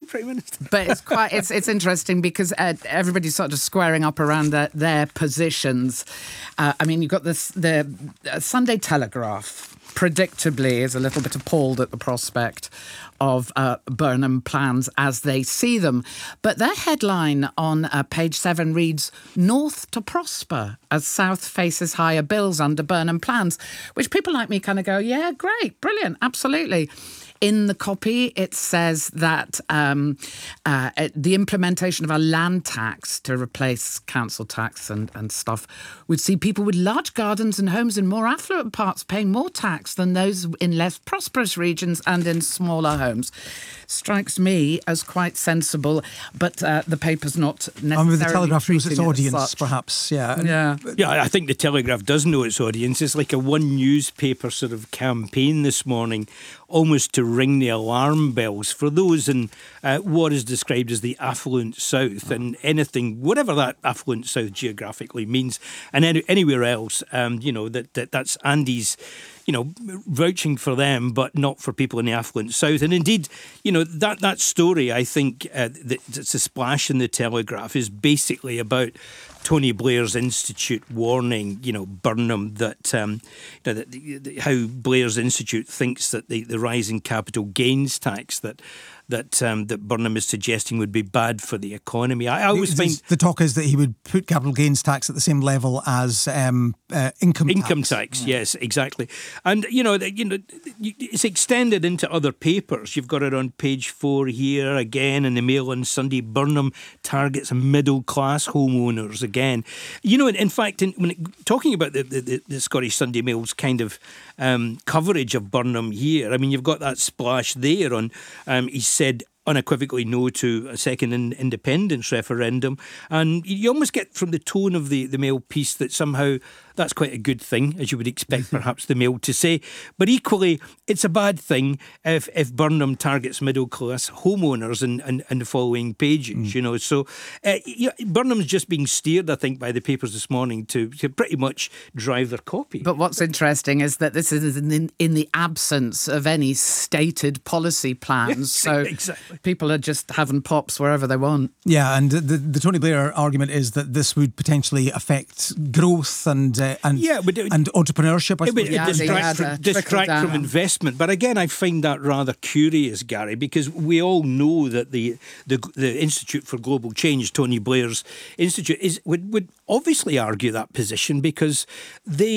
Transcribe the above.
Prime Minister. But it's interesting because everybody's sort of squaring up around their positions. I mean, you've got the Sunday Telegraph, predictably, is a little bit appalled at the prospect of Burnham plans as they see them. But their headline on page 7 reads, "North to prosper as South faces higher bills under Burnham plans," which people like me kind of go, yeah, great, brilliant, absolutely. In the copy, it says that the implementation of a land tax to replace council tax and stuff would see people with large gardens and homes in more affluent parts paying more tax than those in less prosperous regions and in smaller homes. Strikes me as quite sensible, but the paper's not necessarily the Telegraph knows its audience, such. Perhaps, yeah. Yeah, I think the Telegraph does know its audience. It's like a one newspaper sort of campaign this morning, almost to ring the alarm bells for those in what is described as the affluent South, and anything, whatever that affluent South geographically means, and anywhere else, that's Andy's, vouching for them, but not for people in the affluent South. And indeed, that story, I think, that's a splash in the Telegraph, is basically about Tony Blair's Institute warning, Burnham, that how Blair's Institute thinks that the rising capital gains tax that Burnham is suggesting would be bad for the economy. I always find the talk is that he would put capital gains tax at the same level as income tax. Yes, exactly. And it's extended into other papers. You've got it on page 4 here again in the Mail on Sunday. Burnham targets middle class homeowners again. In fact, talking about the Scottish Sunday Mail's kind of coverage of Burnham here, I mean, you've got that splash there on he said unequivocally no to a second independence referendum, and you almost get from the tone of the Mail piece that somehow that's quite a good thing, as you would expect perhaps the Mail to say. But equally, it's a bad thing if Burnham targets middle-class homeowners in the following pages, So Burnham's just being steered, I think, by the papers this morning to pretty much drive their copy. But what's interesting is that this is in the absence of any stated policy plans. So exactly. People are just having pops wherever they want. Yeah, and the Tony Blair argument is that this would potentially affect growth and entrepreneurship. It would distract from investment. But again, I find that rather curious, Gary, because we all know that the Institute for Global Change, Tony Blair's institute, would obviously argue that position, because they